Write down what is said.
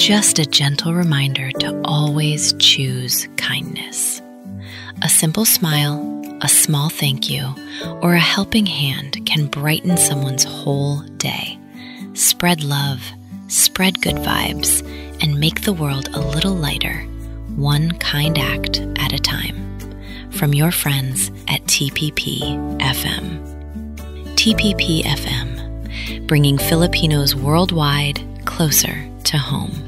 just a gentle reminder to always choose kindness. A simple smile, a small thank you, or a helping hand can brighten someone's whole day. Spread love, spread good vibes, and make the world a little lighter, one kind act at a time. From your friends at TPP-FM. TPP-FM, bringing Filipinos worldwide closer to home.